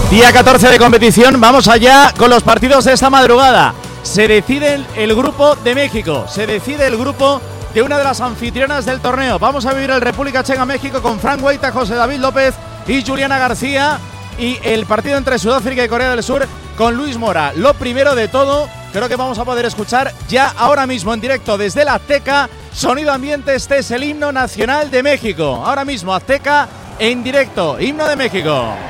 Día 14 de competición, vamos allá con los partidos de esta madrugada. Se decide el grupo de México, se decide el grupo de una de las anfitrionas del torneo. Vamos a vivir el República Checa-México con Frank Guaita, José David López y Juliana García, y el partido entre Sudáfrica y Corea del Sur con Luis Mora. Lo primero de todo, creo que vamos a poder escuchar ya ahora mismo en directo desde la Azteca, sonido ambiente. Este es el himno nacional de México. Ahora mismo Azteca en directo, himno de México.